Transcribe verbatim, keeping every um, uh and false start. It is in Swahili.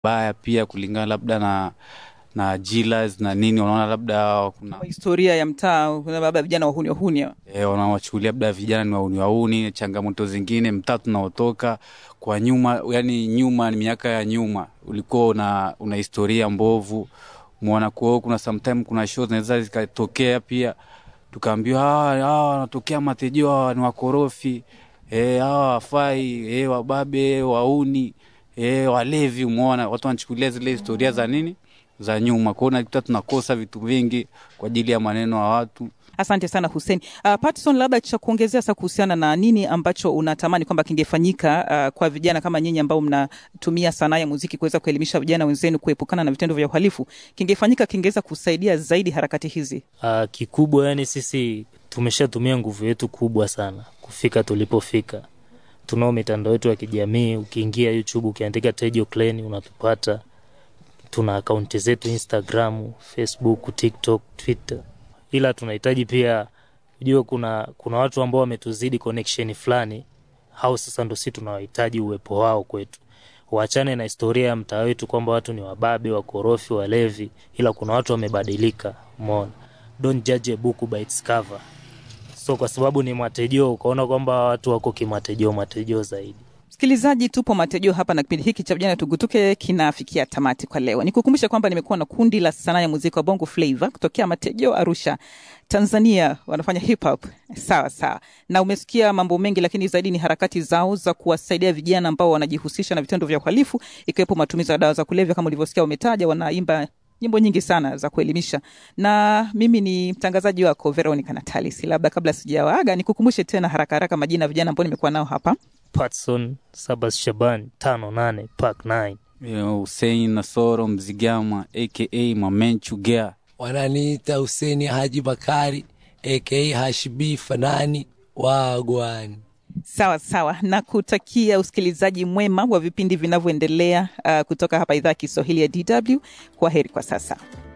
baya pia kulingana labda na na jilas na nini, unaona labda kuna historia ya mtaa, kuna labda vijana wahuni wahuni eh wanawachukulia labda vijana ni wahuni wahuni. Changamoto zingine mtaa tunaotoka kwa nyuma, yani nyuma ni miaka ya nyuma ulikuwa una una historia mbovu, muona kwa kuna sometime kuna shows zinaweza zikatokea pia tukaambiwa hawa wanatokea Matejeo ni wakorofi, eh hawa wafai, eh wababe, wauni, eh walevi. Umeona watu wanachukulia zile historia za nini za nyuma, kuona kitu tunakosa vitu vingi kwa ajili ya maneno ya watu. Asante sana Hussein. Uh, Patson, labda cha kuongezea sasa kuhusiana na nini ambacho unatamani kwamba kingefanyika uh, kwa vijana kama nyinyi ambao mnatumia sanaa ya muziki kuweza kuelimisha vijana wenzenu kuepukana na vitendo vya uhalifu, kingefanyika kingeweza kusaidia zaidi harakati hizi? Uh, kikubwa yani sisi tumeshatumia nguvu yetu kubwa sana kufika tulipofika. Tunao mitandao yetu ya kijamii, ukiingia YouTube ukiandika Tejo Clan unatupata. Tuna akaunti zetu Instagram, Facebook, TikTok, Twitter. Ila tunahitaji pia ujue kuna kuna watu ambao wametuzidi connection fulani, hao sasa ndio sisi tunawahitaji uwepo wao kwetu. Waachane na historia ya mtaa wetu kwamba watu ni wababe, wakorofi, walevi, ila kuna watu wamebadilika. Umeona? Don't judge a book by its cover. So kwa sababu ni Matejeo ukaona kwamba watu wako kimatejeo matejeo zaidi. Msikilizaji, tupo Matejeo hapa na kipindi hiki cha Vijana Tugutuke kinafikia tamati kwa leo. Nikukumbusha kwamba nimekuwa na kundi la sanaa ya muziki wa Bongo Flava kutokea Matejeo, Arusha, Tanzania, wanafanya hip hop. Sawa sawa. Na umesikia mambo mengi, lakini zaidi ni harakati zao za kuwasaidia vijana ambao wanajihusisha na vitendo vya uhalifu, ikiwepo matumizi ya dawa za kulevya. Kama ulivyosikia umetaja, wanaimba nyimbo nyingi sana za kuelimisha. Na mimi ni mtangazaji wako Veronica Natalis. Labda kabla sijawaaga nikukumbushe tena haraka haraka majina vijana ambao nimekuwa nao hapa. Patson Sabas Shaban tano nane Park nine. Hussein Nasoro Mzigama aka Mamenchu Gea. Wananiita Hussein Haji Bakari aka Hashbi Fanani Wagwan. Sawa sawa, na kutakia usikilizaji mwema wa vipindi vinavyoendelea uh, kutoka hapa idhaa Kiswahili ya D W. Kwa heri kwa sasa.